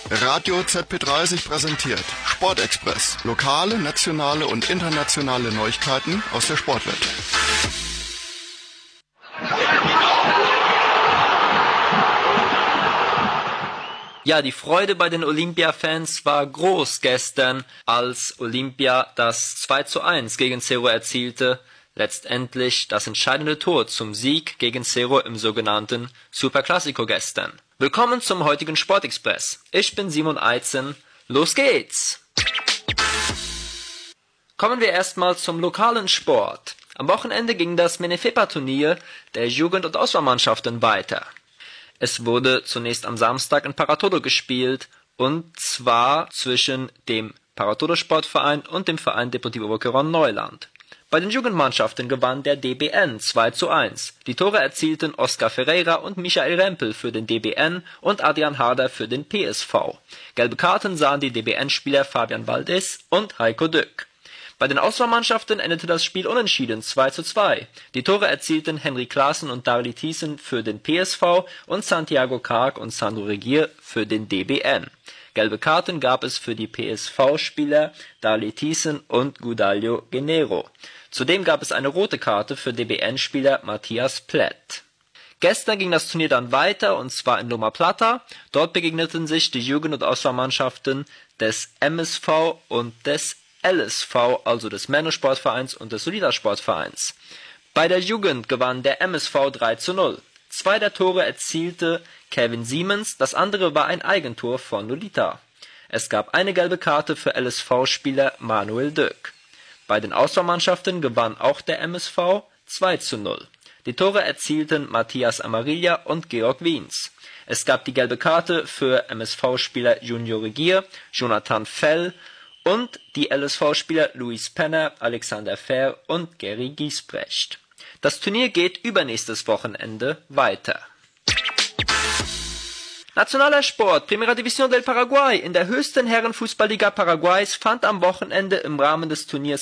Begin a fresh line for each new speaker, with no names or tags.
Radio ZP30 präsentiert Sportexpress. Lokale, nationale und internationale Neuigkeiten aus der Sportwelt.
Ja, die Freude bei den Olympia-Fans war groß gestern, als Olympia das 2:1 gegen Cerro erzielte. Letztendlich das entscheidende Tor zum Sieg gegen Cerro im sogenannten Superclásico gestern. Willkommen zum heutigen Sportexpress. Ich bin Simon Eitzen. Los geht's! Kommen wir erstmal zum lokalen Sport. Am Wochenende ging das Menefepa-Turnier der Jugend- und Auswahlmannschaften weiter. Es wurde zunächst am Samstag in Paratodo gespielt, und zwar zwischen dem Paratodo-Sportverein und dem Verein Deportivo Boquerón Neuland. Bei den Jugendmannschaften gewann der DBN 2:1. Die Tore erzielten Oscar Ferreira und Michael Rempel für den DBN und Adrian Harder für den PSV. Gelbe Karten sahen die DBN-Spieler Fabian Valdés und Heiko Dück. Bei den Auswahlmannschaften endete das Spiel unentschieden 2:2. Die Tore erzielten Henry Klaassen und Darli Thiessen für den PSV und Santiago Karg und Sandro Regier für den DBN. Gelbe Karten gab es für die PSV-Spieler Darli Thiessen und Gudalio Genero. Zudem gab es eine rote Karte für DBN-Spieler Matthias Plätt. Gestern ging das Turnier dann weiter, und zwar in Loma Plata. Dort begegneten sich die Jugend- und Auswahlmannschaften des MSV und des LSV, also des Männersportvereins und des Solidarsportvereins. Bei der Jugend gewann der MSV 3:0. 2 der Tore erzielte Kevin Siemens, das andere war ein Eigentor von Lolita. Es gab eine gelbe Karte für LSV-Spieler Manuel Dück. Bei den Auswahlmannschaften gewann auch der MSV 2:0. Die Tore erzielten Matthias Amarilla und Georg Wiens. Es gab die gelbe Karte für MSV-Spieler Junior Regier, Jonathan Fell und die LSV-Spieler Luis Penner, Alexander Fehr und Gary Giesbrecht. Das Turnier geht übernächstes Wochenende weiter. Nationaler Sport, Primera División del Paraguay. In der höchsten Herrenfußballliga Paraguays fand am Wochenende im Rahmen des Turniers